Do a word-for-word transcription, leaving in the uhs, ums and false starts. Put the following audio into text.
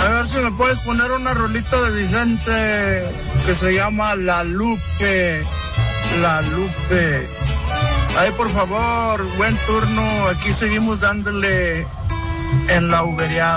A ver si me puedes poner una rolita de Vicente que se llama La Lupe, La Lupe. Ay, por favor, buen turno, aquí seguimos dándole en la ubería.